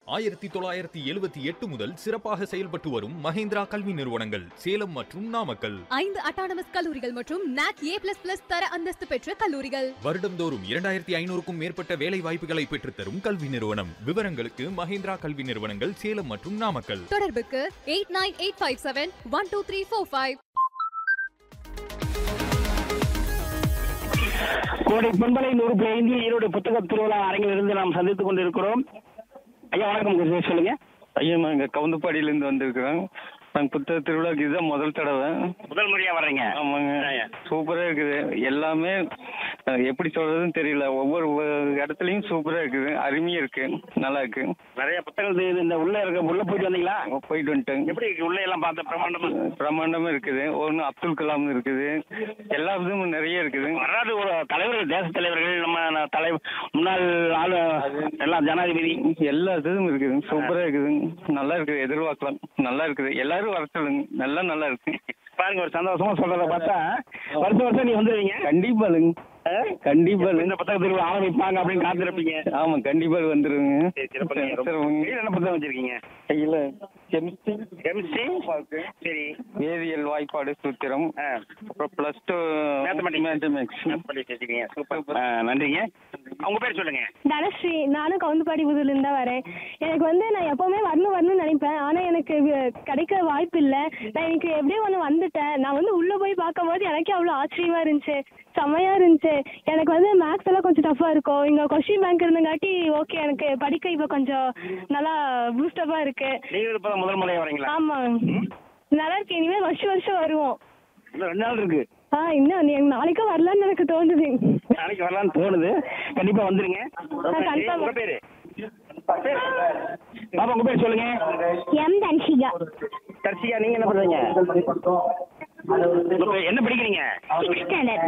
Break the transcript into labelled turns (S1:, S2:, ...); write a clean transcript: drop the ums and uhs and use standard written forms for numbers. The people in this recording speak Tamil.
S1: 1978 முதல் சிறப்பாக செயல்பட்டு வரும் மஹேந்திரா கல்வி நிறுவனங்கள் சேலம் மற்றும் நாமக்கல்.
S2: 5 அட்டானமஸ் கல்லூரிகள் மற்றும் NAC A++ தர அந்தஸ்து பெற்ற கல்லூரிகள்.
S1: வருடம்தோறும் 2500க்கும் மேற்பட்ட வேலை வாய்ப்புகளை பெற்றுத்தரும் கல்வி நிறுவனம். விவரங்களுக்கு மஹேந்திரா கல்வி நிறுவனங்கள் சேலம் மற்றும் நாமக்கல்.
S2: தொடர்புக்கு 8985712345.
S3: கோடை பண்பலை 100.5 ஈரோடு புத்தக திருவிழா அரங்கிலிருந்து நாம் சந்தித்துக் கொண்டிருக்கிறோம். ஐயா வணக்கம், சொல்லுங்க.
S4: ஐயா நாங்கள் கவுந்தப்பாடியிலேருந்து வந்திருக்கிறோம். நாங்கள் புத்தக திருவிழாக்கு இதுதான் முதல் தடவை.
S3: முதல் முறையா வர்றீங்க?
S4: ஆமாங்க, சூப்பராக இருக்குது. எல்லாமே எப்படி சொல்றதுன்னு தெரியல. ஒவ்வொரு இடத்துலையும் சூப்பராக இருக்குது, அருமையாக இருக்கு, நல்லா இருக்கு.
S3: நிறைய புத்தகங்கள் இந்த உள்ள போயிட்டு வந்தீங்களா?
S4: போயிட்டு வந்துட்டேங்க.
S3: எப்படி இருக்கு உள்ள எல்லாம் பார்த்த?
S4: பிரம்மாண்டமா இருக்குது. ஒன்று அப்துல் கலாம் இருக்குது, எல்லா இதுவும் நிறைய இருக்குது.
S3: வராது ஒரு தலைவர்கள், தேச தலைவர்கள், நம்ம முன்னாள் ஆளு எல்லாம், ஜனாதிபதி,
S4: எல்லா இதுவும் இருக்குது. சூப்பராக இருக்குது, நல்லா இருக்குது, எதிர்பார்க்கலாம். நல்லா இருக்குது, எல்லாரும் வர சொல்லுங்க. நல்லா இருக்கு.
S3: பாருங்க, ஒரு சந்தோஷமா சொல்றத பார்த்தா வருஷம் நீ வந்துடுவீங்க.
S4: கண்டிப்பாங்க.
S3: இந்த புத்தக திருவிழா ஆரம்பிப்பாங்க அப்படின்னு காத்திருப்பீங்க.
S4: ஆமா, கண்டிப்பா வந்துருங்க.
S3: என்ன புத்தகம் வச்சிருக்கீங்க?
S4: கையில கெமிஸ்ட்ரி,
S3: சரி,
S4: வேதியியல், வாய்ப்பாடு, சூத்திரம், அப்புறம் +2 மேத்தமெட்டிக்ஸ்.
S3: சூப்பர், நன்றிங்க. உங்க பேர் சொல்லுங்க.
S5: தனஸ்ரீ. நானும் கவுந்தப்பாடி புதுலேருந்து தான் வரேன். எனக்கு நான் எப்பவுமே வரணும்னு நினைப்பேன், ஆனா எனக்கு கிடைக்க வாய்ப்பு இல்லை. நான் எனக்கு எப்படியோ வந்துட்டேன். நான் உள்ள போய் பார்க்கும்போது எனக்கே அவ்வளோ ஆச்சரியமா இருந்துச்சு, செம்மையா இருந்துச்சு. எனக்கு மேக்ஸ் எல்லாம் கொஞ்சம் டஃபா இருக்கும். இங்க கொஸ்டின் பேங்க் இருந்தங்காட்டி ஓகே, எனக்கு படிக்க இப்ப கொஞ்சம் நல்லா பூஸ்டப்பா இருக்கு.
S3: முதல் முறையா வரீங்களா?
S5: ஆமா, நல்லா இருக்கு. இனிமே வருஷம் வருவோம்.
S3: 2 நாள் இருக்கு.
S5: இன்னும் நாளைக்கும் வரலான்னு எனக்கு தோணுது.
S3: நாளைக்கு வரலான்னு தோணுது. கண்டிப்பா வந்துருங்க. உங்க பேரு? பாப்பா உங்க பேர் சொல்லுங்க.
S5: எம் தன்ஷிகா.
S3: தர்ஷிகா, நீங்க என்ன பண்றீங்க? என்ன படிக்கிறீங்க?
S5: 6th standard.